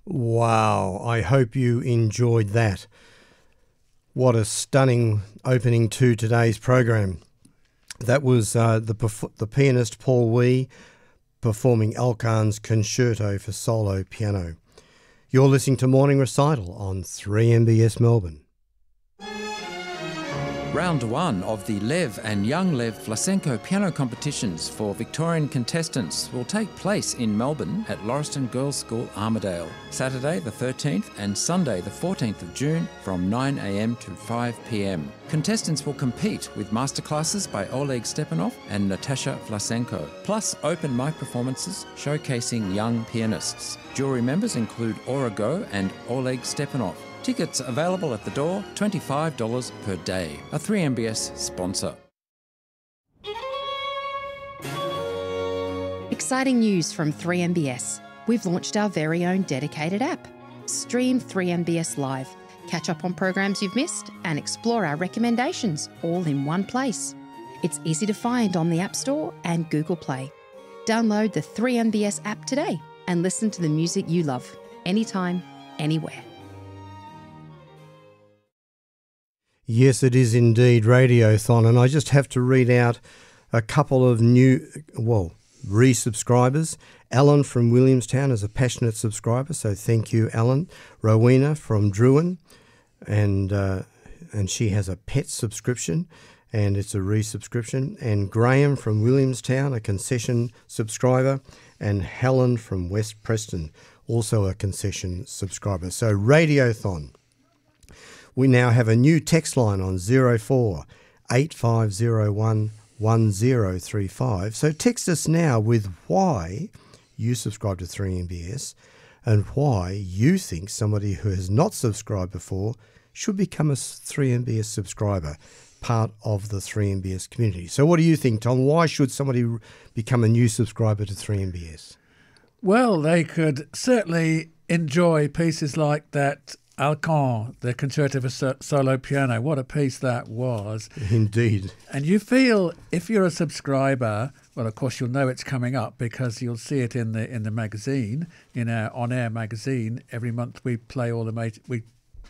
Wow, I hope you enjoyed that. What a stunning opening to today's program. That was the pianist Paul Wee performing Alkan's Concerto for Solo Piano. You're listening to Morning Recital on 3MBS Melbourne. Round 1 of the Lev and Young Lev Vlasenko piano competitions for Victorian contestants will take place in Melbourne at Lauriston Girls' School, Armidale, Saturday the 13th and Sunday the 14th of June from 9 a.m. to 5 p.m. Contestants will compete with masterclasses by Oleg Stepanov and Natasha Vlasenko, plus open mic performances showcasing young pianists. Jury members include Aura Go and Oleg Stepanov. Tickets available at the door, $25 per day. A 3MBS sponsor. Exciting news from 3MBS. We've launched our very own dedicated app. Stream 3MBS Live. Catch up on programs you've missed and explore our recommendations all in one place. It's easy to find on the App Store and Google Play. Download the 3MBS app today and listen to the music you love, anytime, anywhere. Yes, it is indeed Radiothon, and I just have to read out a couple of resubscribers. Alan from Williamstown is a passionate subscriber, so thank you, Alan. Rowena from Druin, and she has a pet subscription, and it's a resubscription. And Graham from Williamstown, a concession subscriber, and Helen from West Preston, also a concession subscriber. So Radiothon. We now have a new text line on 04 8501 1035. So text us now with why you subscribe to 3MBS and why you think somebody who has not subscribed before should become a 3MBS subscriber, part of the 3MBS community. So what do you think, Tom? Why should somebody become a new subscriber to 3MBS? Well, they could certainly enjoy pieces like that Alkan, the Concerto for Solo Piano. What a piece that was. Indeed. And you feel, if you're a subscriber, well, of course, you'll know it's coming up because you'll see it in the magazine, in our on-air magazine. Every month we play all the we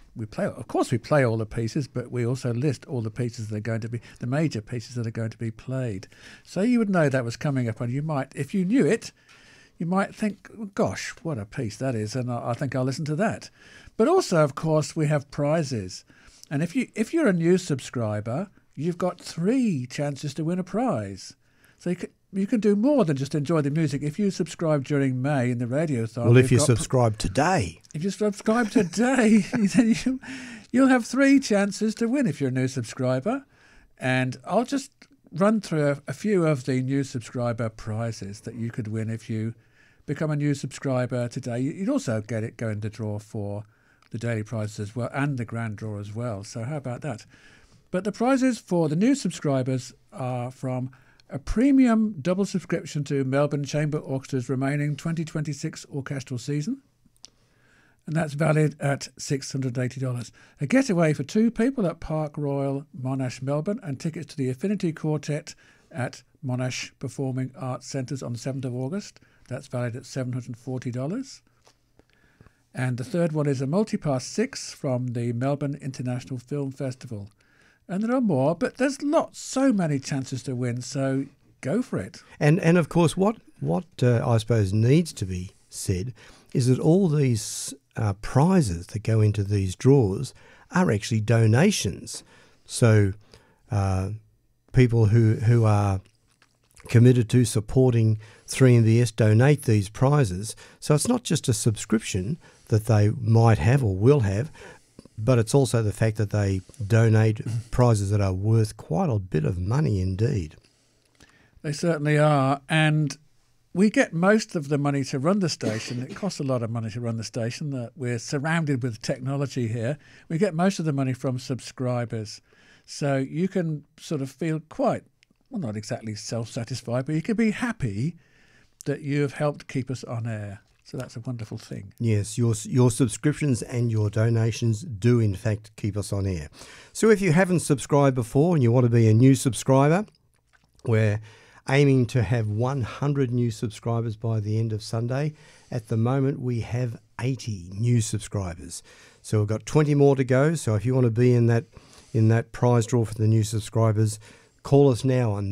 play all the pieces, but we also list all the pieces that are going to be, the major pieces that are going to be played. So you would know that was coming up, and you might, if you knew it, you might think, gosh, what a piece that is, and I think I'll listen to that. But also, of course, we have prizes. And if you're a new subscriber, you've got 3 chances to win a prize. So you can do more than just enjoy the music. If you subscribe during May in the Radiothon... Well, if you subscribe today... If you subscribe today, then you'll have 3 chances to win if you're a new subscriber. And I'll just run through a few of the new subscriber prizes that you could win if you become a new subscriber today. You'd also go in the draw for the daily prizes as well and the grand draw as well. So how about that? But the prizes for the new subscribers are from a premium double subscription to Melbourne Chamber Orchestra's remaining 2026 orchestral season, and that's valid at $680. A getaway for 2 people at Park Royal Monash, Melbourne, and tickets to the Affinity Quartet at Monash Performing Arts Centres on the 7th of August. That's valid at $740. And the third one is a Multipass 6 from the Melbourne International Film Festival. And there are more, but there's so many chances to win, so go for it. And of course, what I suppose needs to be said is that all these prizes that go into these draws are actually donations. So people who are committed to supporting 3MBS donate these prizes. So it's not just a subscription that they might have or will have, but it's also the fact that they donate prizes that are worth quite a bit of money indeed. They certainly are, and we get most of the money to run the station. It costs a lot of money to run the station. We're surrounded with technology here. We get most of the money from subscribers. So you can sort of feel quite, well, not exactly self-satisfied, but you can be happy that you have helped keep us on air. So that's a wonderful thing. Yes, your subscriptions and your donations do in fact keep us on air. So if you haven't subscribed before and you want to be a new subscriber, we're aiming to have 100 new subscribers by the end of Sunday. At the moment, we have 80 new subscribers. So we've got 20 more to go. So if you want to be in that prize draw for the new subscribers, call us now on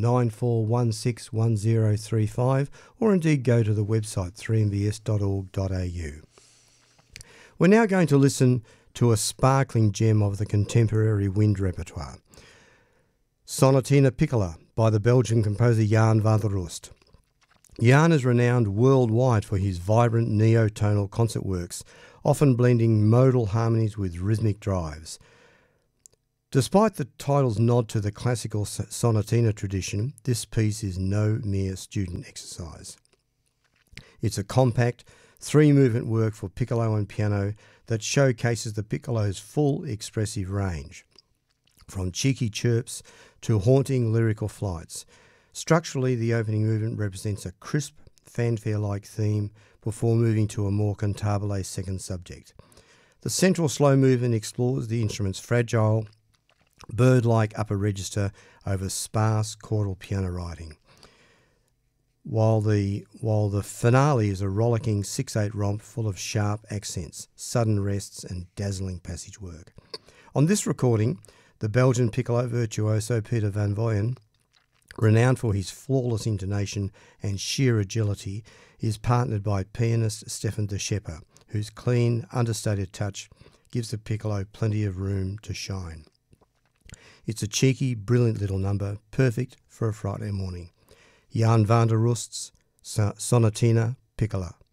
94161035 or indeed go to the website 3mbs.org.au. We're now going to listen to a sparkling gem of the contemporary wind repertoire, Sonatina Piccola by the Belgian composer Jan van der Rust. Jan is renowned worldwide for his vibrant neo-tonal concert works, often blending modal harmonies with rhythmic drives. Despite the title's nod to the classical sonatina tradition, this piece is no mere student exercise. It's a compact, three-movement work for piccolo and piano that showcases the piccolo's full expressive range, from cheeky chirps to haunting lyrical flights. Structurally, the opening movement represents a crisp, fanfare-like theme before moving to a more cantabile second subject. The central slow movement explores the instrument's fragile, bird-like upper register over sparse chordal piano writing, while the finale is a rollicking 6/8 romp full of sharp accents, sudden rests and dazzling passage work. On this recording, the Belgian piccolo virtuoso Peter van Voyen, renowned for his flawless intonation and sheer agility, is partnered by pianist Stefan de Schepper, whose clean, understated touch gives the piccolo plenty of room to shine. It's a cheeky, brilliant little number, perfect for a Friday morning. Jan van der Rust's Sonatina Piccola.